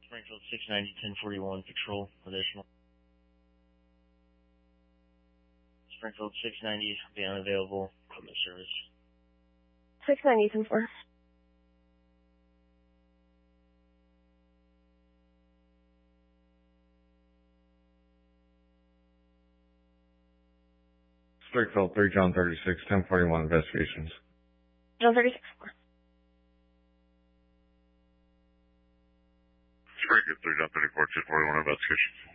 Springfield 690, 1041, patrol, additional. Springfield 690, be unavailable, equipment service. 690, 10-4. Springfield 3, John 36, 1041 investigations. John 36. Springfield 3, John 34, 1041 investigations.